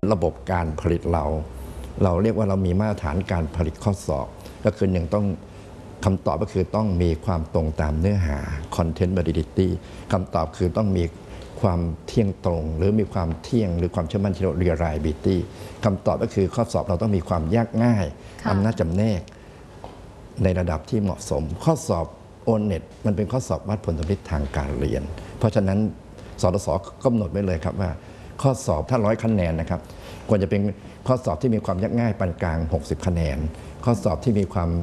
ระบบการผลิตเราเรียกว่าเรามีมาตรฐานการผลิตข้อสอบก็คือหนึ่งต้องคำตอบก็คือต้องมีความตรงตามเนื้อหา content validity คำตอบคือต้องมีความเที่ยงตรงหรือมีความเที่ยงหรือความเชื่อมั่นที่เรา reliability คำตอบก็คือข้อสอบเราต้องมีความยากง่ายอำนาจจำแนกในระดับที่เหมาะสมข้อสอบ O-NET มันเป็นข้อสอบวัดผลสำเร็จทางการเรียนเพราะฉะนั้นสทศกำหนดไว้เลยครับว่าข้อสอบถ้า100คะแนนนะครับควรจะเป็นข้อสอบที่มีความยากง่ายปานกลาง60คะแนนข้อสอบที่มีความ